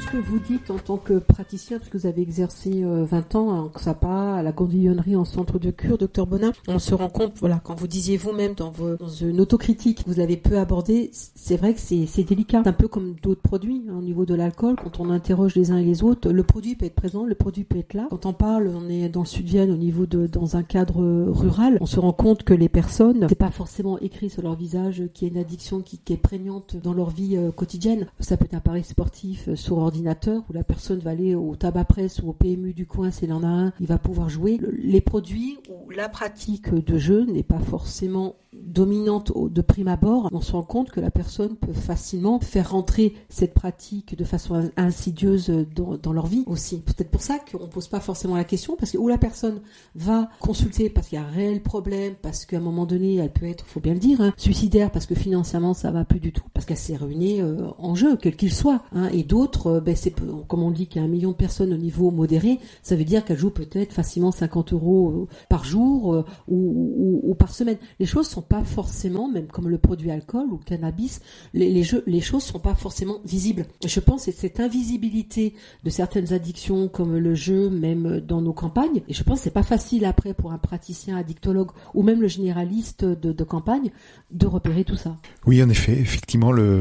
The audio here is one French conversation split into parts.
ce que vous dites en tant que praticien, parce que vous avez exercé 20 ans à XAPA, à la Gondillonnerie en centre de cure, docteur Bonin, on se rend compte, voilà, quand vous disiez vous-même dans une autocritique, vous l'avez peu abordé, c'est vrai que c'est délicat. C'est un peu comme d'autres produits, au niveau de l'alcool, quand on interroge les uns et les autres, le produit peut être présent, le produit peut être là. Quand on parle, on est dans le Sud-Vienne, au niveau dans un cadre rural, on se rend compte que les personnes, c'est pas forcément écrit sur leur visage qu'il y a une addiction qui est prégnante dans leur vie quotidienne. Ça peut être un pari sportif sur ordinateur, où la personne va aller au tabac presse ou au PMU du coin, s'il en a un, il va pouvoir jouer. Les produits où la pratique de jeu n'est pas forcément dominante de prime abord, on se rend compte que la personne peut facilement faire rentrer cette pratique de façon insidieuse dans leur vie aussi. Peut-être pour ça qu'on pose pas forcément la question, parce que où la personne va consulter parce qu'il y a un réel problème, parce qu'à un moment donné, elle peut être, faut bien le dire, suicidaire, parce que financièrement ça va plus du tout, parce qu'elle s'est ruinée en jeu, quel qu'il soit. Et d'autres, comme on dit qu'il y a 1 million de personnes au niveau modéré, ça veut dire qu'elle joue peut-être facilement 50 € par jour ou par semaine. Les choses sont pas forcément, même comme le produit alcool ou le cannabis, les choses sont pas forcément visibles. Je pense que cette invisibilité de certaines addictions comme le jeu, même dans nos campagnes, et je pense que c'est pas facile après pour un praticien addictologue ou même le généraliste de campagne de repérer tout ça. Oui, en effet, effectivement, le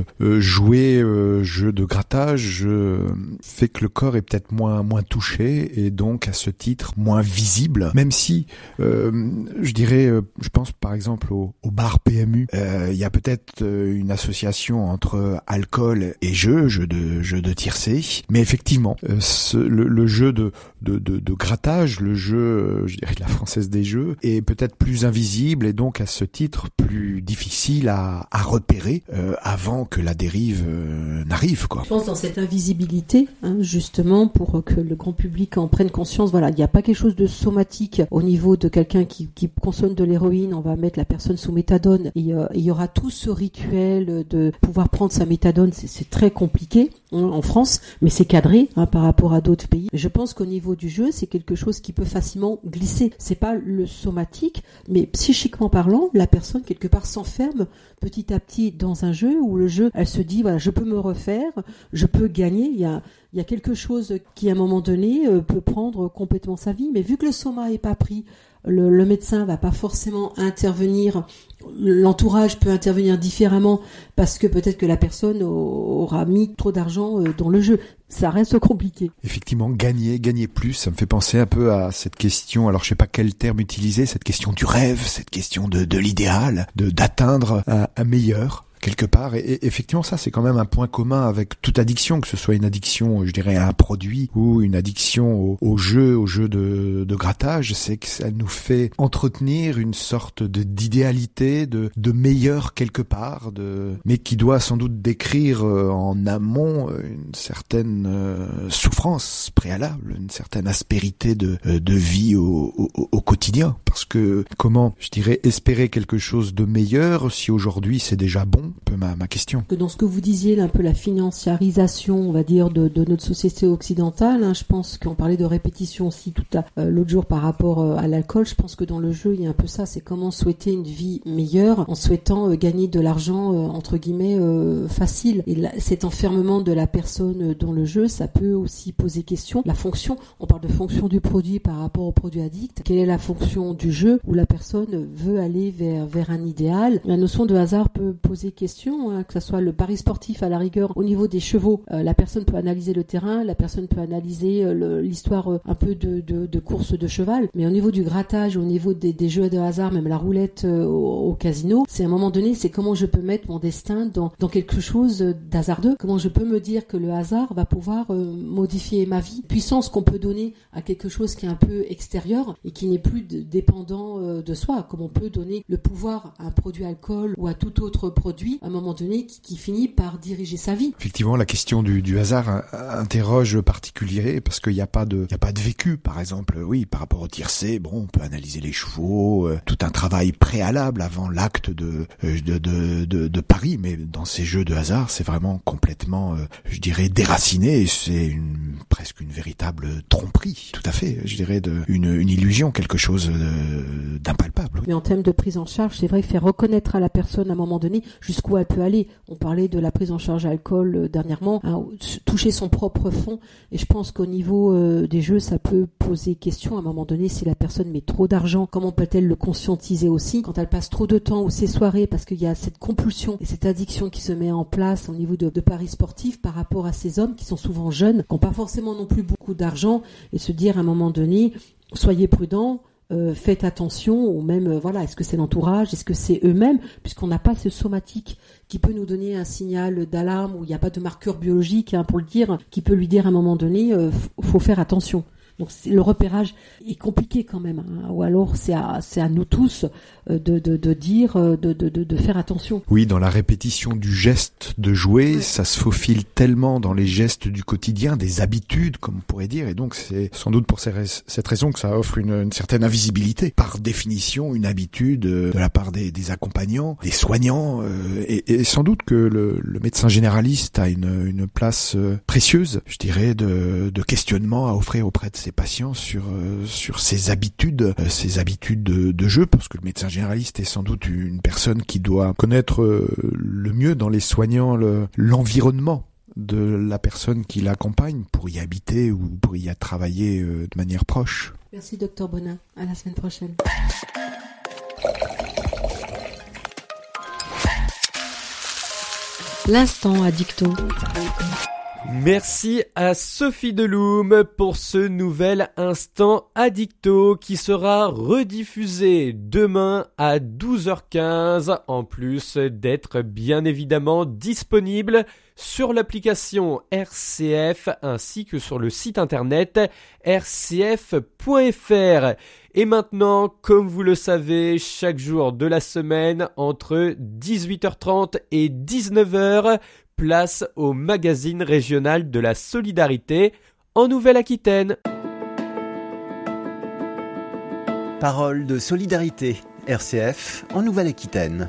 jeu de grattage fait que le corps est peut-être moins touché et donc à ce titre moins visible, même si je dirais, je pense par exemple au bar PMU, il y a peut-être une association entre alcool et jeu de tiercé, mais effectivement le jeu de grattage, le jeu, je dirais de la Française des Jeux, est peut-être plus invisible et donc à ce titre plus difficile à repérer avant que la dérive n'arrive, quoi. Je pense dans cette invisibilité, justement, pour que le grand public en prenne conscience, voilà, il n'y a pas quelque chose de somatique au niveau de quelqu'un qui consomme de l'héroïne, on va mettre la personne sous méthadone, et il y aura tout ce rituel de pouvoir prendre sa méthadone, c'est très compliqué en France, mais c'est cadré par rapport à d'autres pays. Je pense qu'au niveau du jeu, c'est quelque chose qui peut facilement glisser. C'est pas le somatique, mais psychiquement parlant, la personne quelque part s'enferme petit à petit dans un jeu où le jeu, elle se dit voilà, je peux me refaire, je peux gagner. Il y a quelque chose qui à un moment donné peut prendre complètement sa vie, mais vu que le soma est pas pris, le médecin va pas forcément intervenir, l'entourage peut intervenir différemment parce que peut-être que la personne aura mis trop d'argent dans le jeu. Ça reste compliqué. Effectivement, gagner plus, ça me fait penser un peu à cette question, alors je sais pas quel terme utiliser, cette question du rêve, cette question de l'idéal, d'atteindre un meilleur. Quelque part, et effectivement ça c'est quand même un point commun avec toute addiction, que ce soit une addiction je dirais à un produit ou une addiction au jeu de grattage, c'est que ça nous fait entretenir une sorte d'idéalité, de meilleur quelque part, mais qui doit sans doute décrire en amont une certaine souffrance préalable, une certaine aspérité de vie au quotidien, parce que comment, je dirais, espérer quelque chose de meilleur si aujourd'hui c'est déjà bon, un peu ma question. Dans ce que vous disiez, un peu la financiarisation, on va dire, de notre société occidentale, je pense qu'on parlait de répétition aussi l'autre jour par rapport à l'alcool. Je pense que dans le jeu, il y a un peu ça, c'est comment souhaiter une vie meilleure en souhaitant gagner de l'argent, entre guillemets, facile. Et cet enfermement de la personne dans le jeu, ça peut aussi poser question. La fonction, on parle de fonction du produit par rapport au produit addict. Quelle est la fonction du jeu où la personne veut aller vers un idéal? La notion de hasard peut poser question, que ce soit le pari sportif à la rigueur. Au niveau des chevaux, la personne peut analyser le terrain, la personne peut analyser l'histoire un peu de course de cheval, mais au niveau du grattage, au niveau des jeux de hasard, même la roulette au casino, c'est à un moment donné, c'est comment je peux mettre mon destin dans quelque chose d'hasardeux, comment je peux me dire que le hasard va pouvoir modifier ma vie, puissance qu'on peut donner à quelque chose qui est un peu extérieur et qui n'est plus dépendant de soi, comme on peut donner le pouvoir à un produit alcool ou à tout autre produit, à un moment donné, qui finit par diriger sa vie. Effectivement, la question du hasard interroge le particulier, parce qu'il n'y a pas de vécu, par exemple. Oui, par rapport au tiercé, bon, on peut analyser les chevaux, tout un travail préalable avant l'acte de pari, mais dans ces jeux de hasard, c'est vraiment complètement, je dirais, déraciné, et c'est presque une véritable tromperie, tout à fait, je dirais, une illusion, quelque chose d'impalpable. Oui. Mais en termes de prise en charge, c'est vrai, faire reconnaître à la personne à un moment donné, justement, jusqu'où elle peut aller. On parlait de la prise en charge alcool dernièrement, toucher son propre fond. Et je pense qu'au niveau des jeux, ça peut poser question à un moment donné si la personne met trop d'argent. Comment peut-elle le conscientiser aussi quand elle passe trop de temps ou ses soirées, parce qu'il y a cette compulsion et cette addiction qui se met en place au niveau de paris sportifs par rapport à ces hommes qui sont souvent jeunes, qui n'ont pas forcément non plus beaucoup d'argent, et se dire à un moment donné, soyez prudents, faites attention, ou même est-ce que c'est l'entourage, est-ce que c'est eux-mêmes, puisqu'on n'a pas ce somatique qui peut nous donner un signal d'alarme, où il n'y a pas de marqueur biologique pour le dire, qui peut lui dire à un moment donné, faut faire attention. Donc le repérage est compliqué quand même, ou alors c'est à nous tous de dire, de faire attention. Oui, dans la répétition du geste de jouer, ça se faufile tellement dans les gestes du quotidien, des habitudes, comme on pourrait dire, et donc c'est sans doute pour cette raison que ça offre une certaine invisibilité. Par définition, une habitude de la part des accompagnants, des soignants, et sans doute que le médecin généraliste a une place précieuse, je dirais, de questionnement à offrir auprès de ses patients sur ses habitudes de jeu, parce que le médecin généraliste est sans doute une personne qui doit connaître le mieux dans les soignants l'environnement de la personne qui l'accompagne pour y habiter ou pour y travailler de manière proche. Merci Dr Bonin, à la semaine prochaine. L'instant addicto. Merci à Sophie Deloum pour ce nouvel instant addicto qui sera rediffusé demain à 12h15, en plus d'être bien évidemment disponible sur l'application RCF ainsi que sur le site internet rcf.fr. Et maintenant, comme vous le savez, chaque jour de la semaine entre 18h30 et 19h, place au magazine régional de la solidarité en Nouvelle-Aquitaine. Parole de solidarité, RCF en Nouvelle-Aquitaine.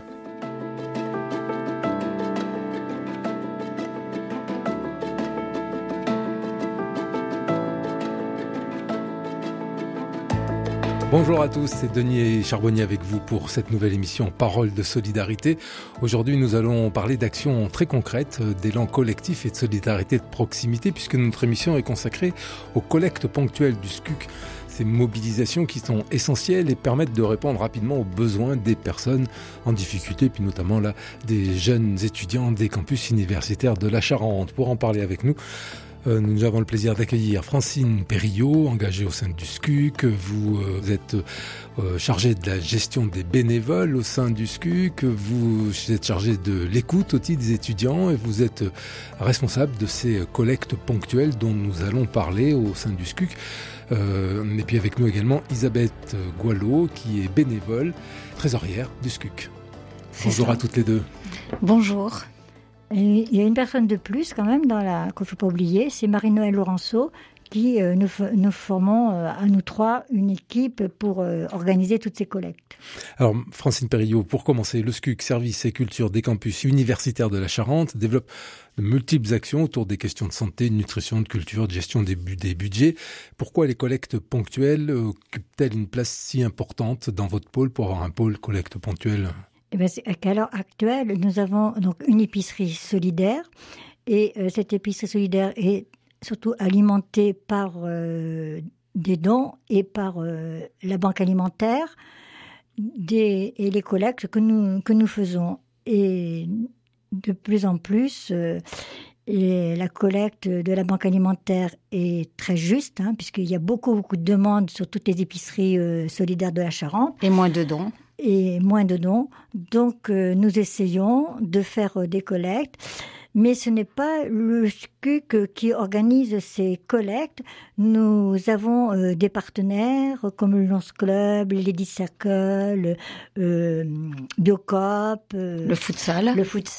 Bonjour à tous, c'est Denis Charbonnier avec vous pour cette nouvelle émission Parole de solidarité. Aujourd'hui, nous allons parler d'actions très concrètes, d'élan collectif et de solidarité de proximité, puisque notre émission est consacrée aux collectes ponctuelles du SCUC. Ces mobilisations qui sont essentielles et permettent de répondre rapidement aux besoins des personnes en difficulté, puis notamment là, des jeunes étudiants des campus universitaires de la Charente. Pour en parler avec nous, nous avons le plaisir d'accueillir Francine Perriot, engagée au sein du SCUC. Vous êtes chargée de la gestion des bénévoles au sein du SCUC. Vous êtes chargée de l'écoute aussi des étudiants et vous êtes responsable de ces collectes ponctuelles dont nous allons parler au sein du SCUC. Et puis avec nous également Isabelle Goualot, qui est bénévole, trésorière du SCUC. Bonjour à toutes les deux. Bonjour. Il y a une personne de plus quand même qu'il ne faut pas oublier, c'est Marie-Noëlle Laurenceau qui nous formons à nous trois une équipe pour organiser toutes ces collectes. Alors Francine Perriot, pour commencer, le SCUC, Services et Culture des campus universitaires de la Charente, développe de multiples actions autour des questions de santé, de nutrition, de culture, de gestion des budgets. Pourquoi les collectes ponctuelles occupent-elles une place si importante dans votre pôle pour avoir un pôle collecte ponctuelle ? C'est qu'à l'heure actuelle, nous avons donc une épicerie solidaire et cette épicerie solidaire est surtout alimentée par des dons et par la banque alimentaire et les collectes que nous faisons. Et de plus en plus, la collecte de la banque alimentaire est très juste, puisqu'il y a beaucoup de demandes sur toutes les épiceries solidaires de la Charente. Et moins de dons. Donc, nous essayons de faire des collectes. Mais ce n'est pas le SCUC qui organise ces collectes. Nous avons des partenaires comme le Lance Club, les Lady Circle, Biocop, le futsal,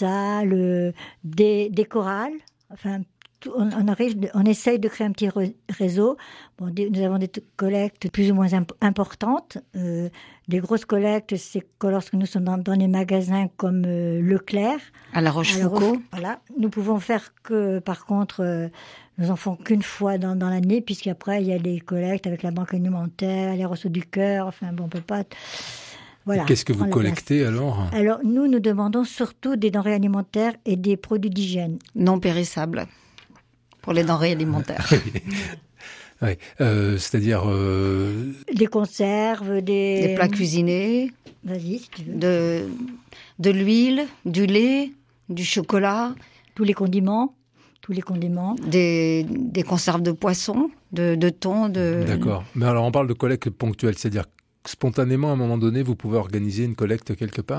des chorales. Enfin, on essaye de créer un petit réseau. Nous avons des collectes plus ou moins importantes. Des grosses collectes, c'est que lorsque nous sommes dans les magasins comme Leclerc. À La Rochefoucauld. Voilà. Nous pouvons faire que, par contre, nous en faisons qu'une fois dans l'année, puisqu'après, il y a les collectes avec la banque alimentaire, les Restos du Cœur. Enfin, on peut pas... Voilà. Et qu'est-ce que vous collectez alors ? Alors, nous demandons surtout des denrées alimentaires et des produits d'hygiène. Non périssables pour les denrées alimentaires. Oui, c'est-à-dire... Des conserves, des plats cuisinés. Vas-y, si tu veux. De l'huile, du lait, du chocolat. Tous les condiments. Des conserves de poisson, de thon. D'accord. Mais alors, on parle de collecte ponctuelle, c'est-à-dire spontanément, à un moment donné, vous pouvez organiser une collecte quelque part ?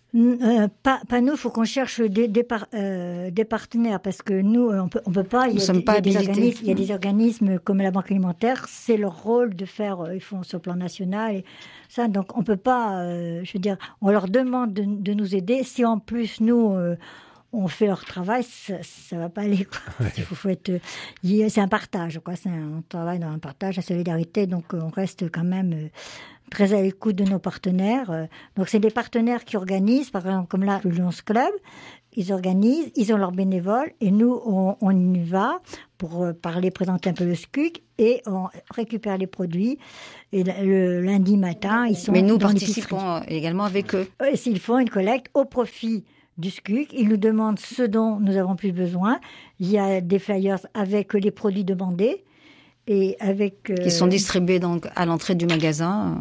Pas nous, il faut qu'on cherche des partenaires parce que nous, on peut pas. Il y a des organismes comme la Banque alimentaire, c'est leur rôle de faire. Ils font sur le plan national et ça, donc on peut pas. Je veux dire, on leur demande de nous aider. Si en plus nous on fait leur travail, ça va pas aller, quoi. Ouais. Faut être. C'est un partage, quoi. On travaille dans un partage, la solidarité, donc on reste quand même très à l'écoute de nos partenaires. Donc, c'est des partenaires qui organisent, par exemple, comme là, le Lions Club. Ils organisent, ils ont leurs bénévoles, et nous, on y va pour parler, présenter un peu le SCUC, et on récupère les produits. Et le lundi matin, ils sont Mais nous dans participons également avec eux. Et s'ils font une collecte au profit du SCUC, ils nous demandent ce dont nous avons plus besoin. Il y a des flyers avec les produits demandés. Et avec qui sont distribués donc à l'entrée du magasin.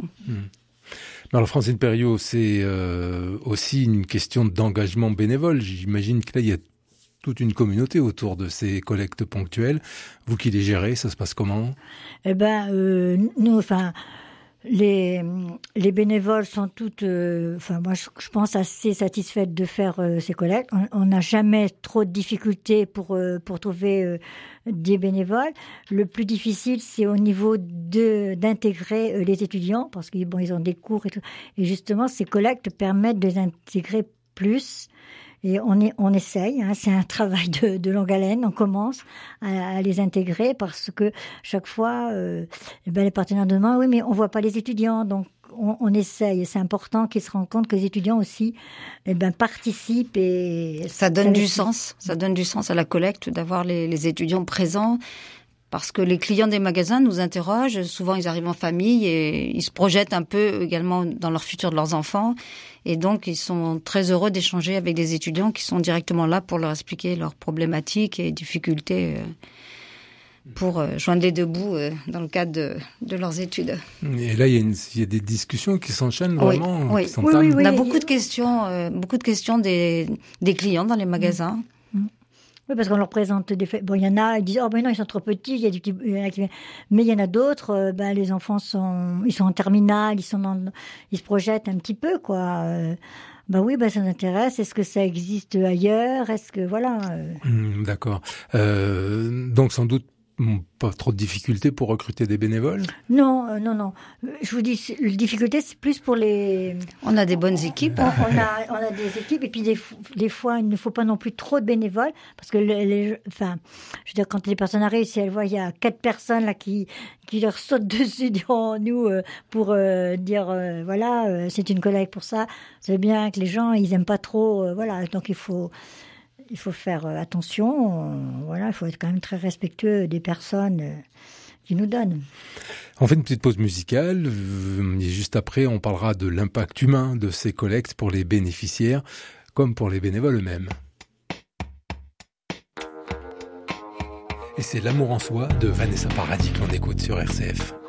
Alors Francine Perriot, c'est aussi une question d'engagement bénévole. J'imagine que là il y a toute une communauté autour de ces collectes ponctuelles. Vous qui les gérez, ça se passe comment ? Eh ben nous, enfin. Les bénévoles sont toutes, moi je pense assez satisfaites de faire ces collectes. On n'a jamais trop de difficultés pour trouver des bénévoles. Le plus difficile, c'est au niveau d'intégrer les étudiants parce qu'ils ils ont des cours et tout. Et justement, ces collectes permettent de les intégrer plus. Et on essaye, hein, c'est un travail de longue haleine, on commence à les intégrer parce que chaque fois, les partenaires demandent, oui, mais on voit pas les étudiants, donc on essaye. Et c'est important qu'ils se rendent compte que les étudiants aussi, participent et ça donne du sens. Ça donne du sens à la collecte d'avoir les étudiants présents. Parce que les clients des magasins nous interrogent, souvent ils arrivent en famille et ils se projettent un peu également dans leur futur de leurs enfants. Et donc ils sont très heureux d'échanger avec des étudiants qui sont directement là pour leur expliquer leurs problématiques et difficultés pour joindre les deux bouts dans le cadre de leurs études. Et là, il y a des discussions qui s'enchaînent vraiment. Oui. Qui sont oui. On a beaucoup de questions des clients dans les magasins. Oui, parce qu'on leur présente des faits. Bon, il y en a, ils disent, oh, ben non, ils sont trop petits, il y en a qui... Mais il y en a d'autres, les enfants ils sont en terminale, ils se projettent un petit peu, quoi. Oui, ça nous intéresse. Est-ce que ça existe ailleurs? Est-ce que, voilà. D'accord. Donc, sans doute, pas trop de difficultés pour recruter des bénévoles? Non. Je vous dis, la difficulté, c'est plus pour les... On a des bonnes équipes. On a des équipes, et puis des fois, il ne faut pas non plus trop de bénévoles, parce que je veux dire, quand les personnes arrivent, si elles voient, il y a 4 personnes là qui leur sautent dessus devant nous pour dire, c'est une collecte pour ça. C'est bien que les gens, ils aiment pas trop, donc il faut faire attention, il faut être quand même très respectueux des personnes qui nous donnent. On fait une petite pause musicale, et juste après on parlera de l'impact humain de ces collectes pour les bénéficiaires, comme pour les bénévoles eux-mêmes. Et c'est L'amour en soi de Vanessa Paradis qu'on écoute sur RCF.